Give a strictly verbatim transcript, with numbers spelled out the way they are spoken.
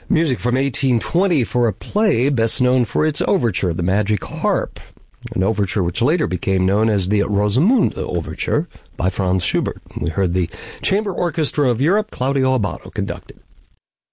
Music from eighteen twenty for a play best known for its overture, The Magic Harp, an overture which later became known as the Rosamunde Overture by Franz Schubert. We heard the Chamber Orchestra of Europe, Claudio Abbado, conducted.